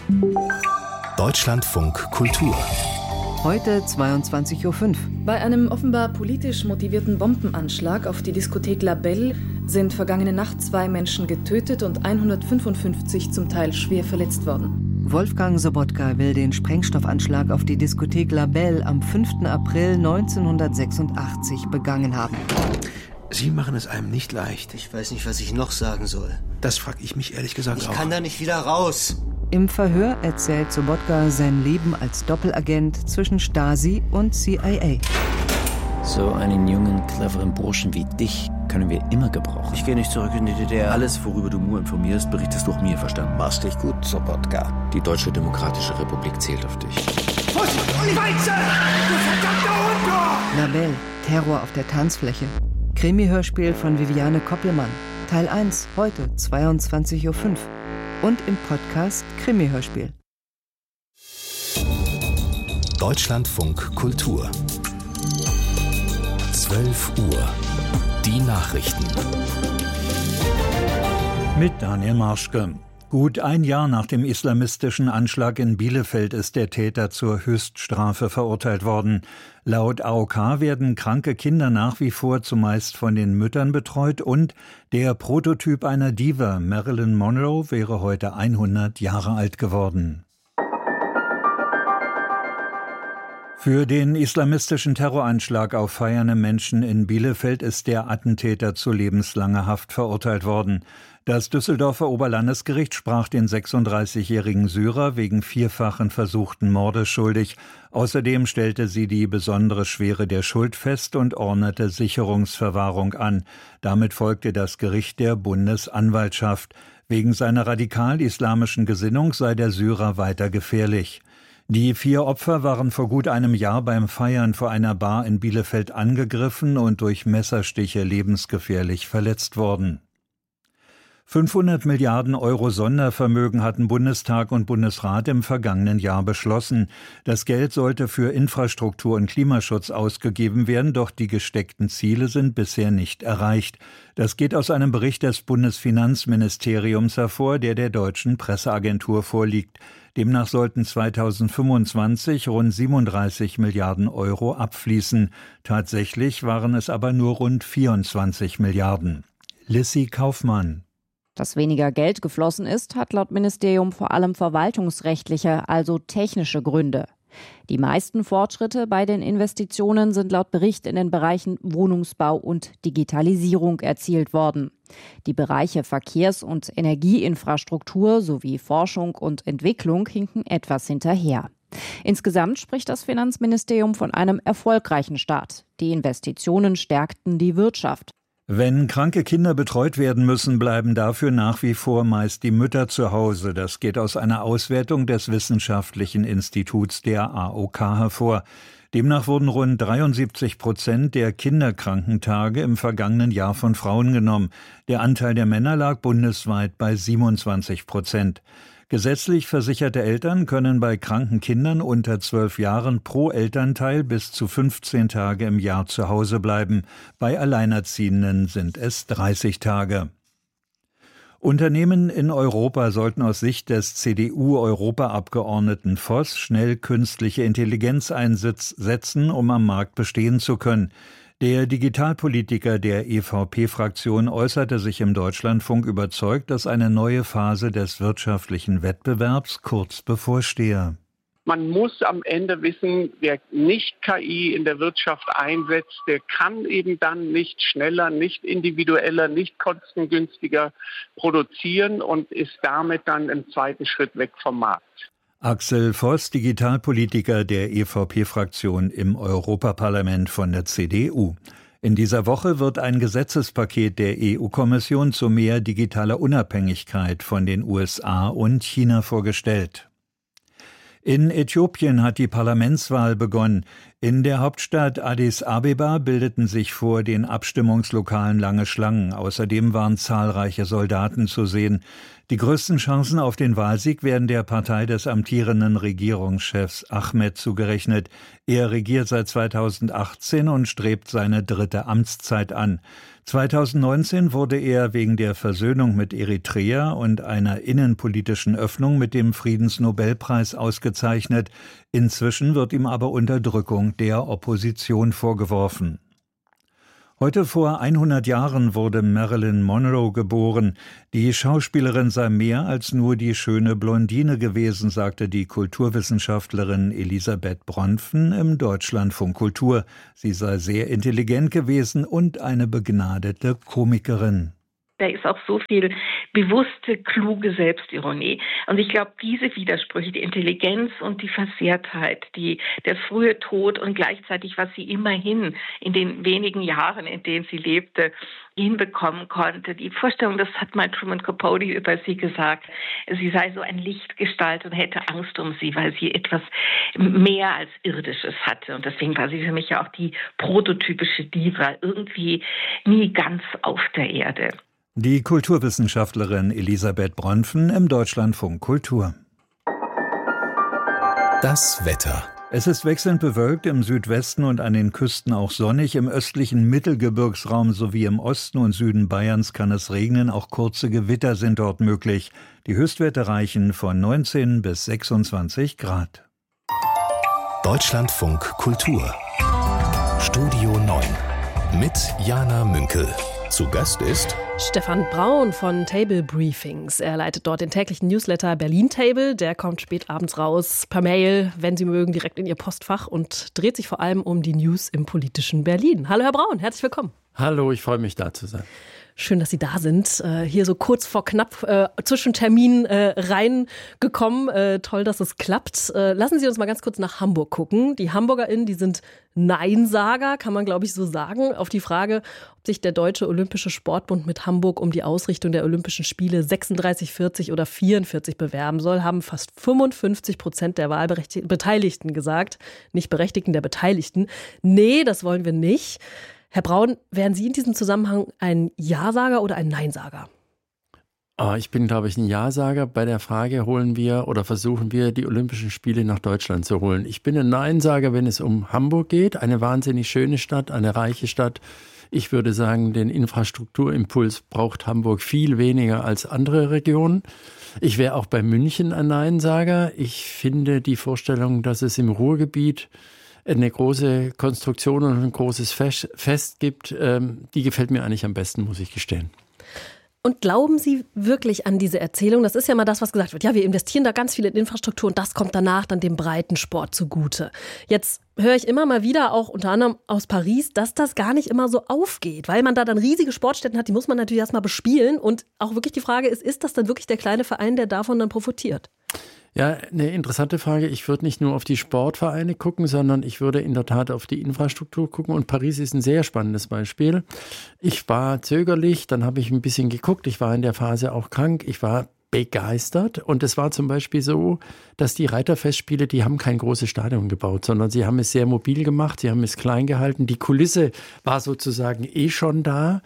Deutschlandfunk Kultur. Heute 22.05 Uhr. Bei einem offenbar politisch motivierten Bombenanschlag auf die Diskothek La Belle sind vergangene Nacht 2 Menschen getötet und 155 zum Teil schwer verletzt worden. Wolfgang Sobotka will den Sprengstoffanschlag auf die Diskothek La Belle am 5. April 1986 begangen haben. Sie machen es einem nicht leicht. Ich weiß nicht, was ich noch sagen soll. Das frage ich mich ehrlich gesagt auch. Ich kann da nicht wieder raus. Im Verhör erzählt Sobotka sein Leben als Doppelagent zwischen Stasi und CIA. So einen jungen, cleveren Burschen wie dich können wir immer gebrauchen. Ich gehe nicht zurück in die DDR. Alles, worüber du nur informierst, berichtest du auch mir, verstanden? Machst dich gut, Sobotka. Die Deutsche Demokratische Republik zählt auf dich. Weizen! Du verdammter Untor! La Belle, Terror auf der Tanzfläche. Krimi-Hörspiel von Viviane Koppelmann. Teil 1, heute 22.05 Uhr. Und im Podcast Krimi-Hörspiel. Deutschlandfunk Kultur. 12 Uhr. Die Nachrichten. Mit Daniel Marschke. Gut ein Jahr nach dem islamistischen Anschlag in Bielefeld ist der Täter zur Höchststrafe verurteilt worden. Laut AOK werden kranke Kinder nach wie vor zumeist von den Müttern betreut und der Prototyp einer Diva, Marilyn Monroe, wäre heute 100 Jahre alt geworden. Für den islamistischen Terroranschlag auf feiernde Menschen in Bielefeld ist der Attentäter zu lebenslanger Haft verurteilt worden. Das Düsseldorfer Oberlandesgericht sprach den 36-jährigen Syrer wegen 4-fachen versuchten Mordes schuldig. Außerdem stellte sie die besondere Schwere der Schuld fest und ordnete Sicherungsverwahrung an. Damit folgte das Gericht der Bundesanwaltschaft. Wegen seiner radikal-islamischen Gesinnung sei der Syrer weiter gefährlich. Die 4 Opfer waren vor gut einem Jahr beim Feiern vor einer Bar in Bielefeld angegriffen und durch Messerstiche lebensgefährlich verletzt worden. 500 Milliarden Euro Sondervermögen hatten Bundestag und Bundesrat im vergangenen Jahr beschlossen. Das Geld sollte für Infrastruktur und Klimaschutz ausgegeben werden, doch die gesteckten Ziele sind bisher nicht erreicht. Das geht aus einem Bericht des Bundesfinanzministeriums hervor, der Deutschen Presseagentur vorliegt. Demnach sollten 2025 rund 37 Milliarden Euro abfließen. Tatsächlich waren es aber nur rund 24 Milliarden. Lissy Kaufmann. Dass weniger Geld geflossen ist, hat laut Ministerium vor allem verwaltungsrechtliche, also technische Gründe. Die meisten Fortschritte bei den Investitionen sind laut Bericht in den Bereichen Wohnungsbau und Digitalisierung erzielt worden. Die Bereiche Verkehrs- und Energieinfrastruktur sowie Forschung und Entwicklung hinken etwas hinterher. Insgesamt spricht das Finanzministerium von einem erfolgreichen Start. Die Investitionen stärkten die Wirtschaft. Wenn kranke Kinder betreut werden müssen, bleiben dafür nach wie vor meist die Mütter zu Hause. Das geht aus einer Auswertung des Wissenschaftlichen Instituts der AOK hervor. Demnach wurden rund 73% der Kinderkrankentage im vergangenen Jahr von Frauen genommen. Der Anteil der Männer lag bundesweit bei 27%. Gesetzlich versicherte Eltern können bei kranken Kindern unter 12 Jahren pro Elternteil bis zu 15 Tage im Jahr zu Hause bleiben. Bei Alleinerziehenden sind es 30 Tage. Unternehmen in Europa sollten aus Sicht des CDU-Europaabgeordneten Voss schnell künstliche Intelligenz einsetzen, um am Markt bestehen zu können. Der Digitalpolitiker der EVP-Fraktion äußerte sich im Deutschlandfunk überzeugt, dass eine neue Phase des wirtschaftlichen Wettbewerbs kurz bevorstehe. Man muss am Ende wissen, wer nicht KI in der Wirtschaft einsetzt, der kann eben dann nicht schneller, nicht individueller, nicht kostengünstiger produzieren und ist damit dann im zweiten Schritt weg vom Markt. Axel Voss, Digitalpolitiker der EVP-Fraktion im Europaparlament von der CDU. In dieser Woche wird ein Gesetzespaket der EU-Kommission zu mehr digitaler Unabhängigkeit von den USA und China vorgestellt. In Äthiopien hat die Parlamentswahl begonnen. In der Hauptstadt Addis Abeba bildeten sich vor den Abstimmungslokalen lange Schlangen. Außerdem waren zahlreiche Soldaten zu sehen. Die größten Chancen auf den Wahlsieg werden der Partei des amtierenden Regierungschefs Ahmed zugerechnet. Er regiert seit 2018 und strebt seine 3. Amtszeit an. 2019 wurde er wegen der Versöhnung mit Eritrea und einer innenpolitischen Öffnung mit dem Friedensnobelpreis ausgezeichnet. Inzwischen wird ihm aber Unterdrückung der Opposition vorgeworfen. Heute vor 100 Jahren wurde Marilyn Monroe geboren. Die Schauspielerin sei mehr als nur die schöne Blondine gewesen, sagte die Kulturwissenschaftlerin Elisabeth Bronfen im Deutschlandfunk Kultur. Sie sei sehr intelligent gewesen und eine begnadete Komikerin. Da ist auch so viel bewusste, kluge Selbstironie. Und ich glaube, diese Widersprüche, die Intelligenz und die Versehrtheit, der frühe Tod und gleichzeitig, was sie immerhin in den wenigen Jahren, in denen sie lebte, hinbekommen konnte. Die Vorstellung, das hat mal Truman Capote über sie gesagt, sie sei so ein Lichtgestalt und hätte Angst um sie, weil sie etwas mehr als Irdisches hatte. Und deswegen war sie für mich ja auch die prototypische Diva, irgendwie nie ganz auf der Erde. Die Kulturwissenschaftlerin Elisabeth Bronfen im Deutschlandfunk Kultur. Das Wetter. Es ist wechselnd bewölkt, im Südwesten und an den Küsten auch sonnig. Im östlichen Mittelgebirgsraum sowie im Osten und Süden Bayerns kann es regnen. Auch kurze Gewitter sind dort möglich. Die Höchstwerte reichen von 19 bis 26 Grad. Deutschlandfunk Kultur. Studio 9 mit Jana Münkel. Zu Gast ist Stefan Braun von Table Briefings. Er leitet dort den täglichen Newsletter Berlin Table. Der kommt spät abends raus, per Mail, wenn Sie mögen, direkt in Ihr Postfach und dreht sich vor allem um die News im politischen Berlin. Hallo Herr Braun, herzlich willkommen. Hallo, ich freue mich, da zu sein. Schön, dass Sie da sind. Hier so kurz vor knapp zwischen Terminen reingekommen. Toll, dass es klappt. Lassen Sie uns mal ganz kurz nach Hamburg gucken. Die HamburgerInnen, die sind Neinsager, kann man glaube ich so sagen, auf die Frage, ob sich der Deutsche Olympische Sportbund mit Hamburg um die Ausrichtung der Olympischen Spiele 36, 40 oder 44 bewerben soll, haben fast 55% der Wahlbeteiligten gesagt. Nicht Berechtigten, der Beteiligten. Nee, das wollen wir nicht. Herr Braun, wären Sie in diesem Zusammenhang ein Ja-Sager oder ein Nein-Sager? Ich bin, glaube ich, ein Ja-Sager. Bei der Frage versuchen wir, die Olympischen Spiele nach Deutschland zu holen. Ich bin ein Nein-Sager, wenn es um Hamburg geht. Eine wahnsinnig schöne Stadt, eine reiche Stadt. Ich würde sagen, den Infrastrukturimpuls braucht Hamburg viel weniger als andere Regionen. Ich wäre auch bei München ein Nein-Sager. Ich finde die Vorstellung, dass es im Ruhrgebiet eine große Konstruktion und ein großes Fest gibt, die gefällt mir eigentlich am besten, muss ich gestehen. Und glauben Sie wirklich an diese Erzählung? Das ist ja mal das, was gesagt wird. Ja, wir investieren da ganz viel in Infrastruktur und das kommt danach dann dem Breitensport zugute. Jetzt höre ich immer mal wieder, auch unter anderem aus Paris, dass das gar nicht immer so aufgeht, weil man da dann riesige Sportstätten hat, die muss man natürlich erstmal bespielen. Und auch wirklich die Frage ist das dann wirklich der kleine Verein, der davon dann profitiert? Ja, eine interessante Frage. Ich würde nicht nur auf die Sportvereine gucken, sondern ich würde in der Tat auf die Infrastruktur gucken. Und Paris ist ein sehr spannendes Beispiel. Ich war zögerlich, dann habe ich ein bisschen geguckt. Ich war in der Phase auch krank. Ich war begeistert. Und es war zum Beispiel so, dass die Reiterfestspiele, die haben kein großes Stadion gebaut, sondern sie haben es sehr mobil gemacht. Sie haben es klein gehalten. Die Kulisse war sozusagen schon da.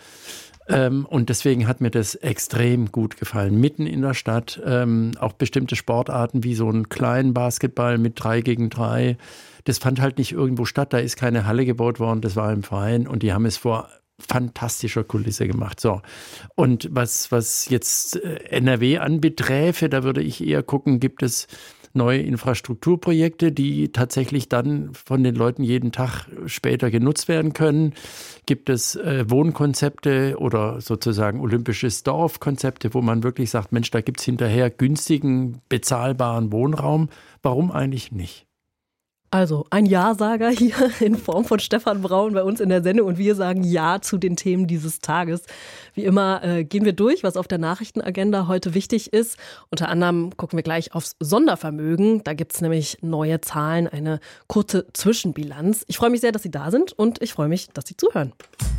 Und deswegen hat mir das extrem gut gefallen. Mitten in der Stadt, auch bestimmte Sportarten wie so einen kleinen Basketball mit 3 gegen 3. Das fand halt nicht irgendwo statt. Da ist keine Halle gebaut worden, das war im Verein und die haben es vor fantastischer Kulisse gemacht. So. Und was jetzt NRW anbeträfe, da würde ich eher gucken, gibt es neue Infrastrukturprojekte, die tatsächlich dann von den Leuten jeden Tag später genutzt werden können? Gibt es Wohnkonzepte oder sozusagen olympisches Dorfkonzepte, wo man wirklich sagt, Mensch, da gibt es hinterher günstigen, bezahlbaren Wohnraum? Warum eigentlich nicht? Also ein Ja-Sager hier in Form von Stefan Braun bei uns in der Sendung und wir sagen Ja zu den Themen dieses Tages. Wie immer gehen wir durch, was auf der Nachrichtenagenda heute wichtig ist. Unter anderem gucken wir gleich aufs Sondervermögen. Da gibt es nämlich neue Zahlen, eine kurze Zwischenbilanz. Ich freue mich sehr, dass Sie da sind und ich freue mich, dass Sie zuhören.